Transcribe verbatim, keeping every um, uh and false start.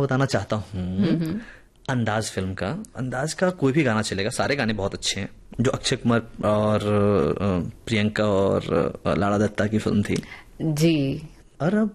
बताना चाहता हूँ अंदाज फिल्म का। अंदाज का कोई भी गाना चलेगा, सारे गाने बहुत अच्छे हैं। जो अक्षय कुमार और प्रियंका और लाड़ा दत्ता की फिल्म थी जी। और अब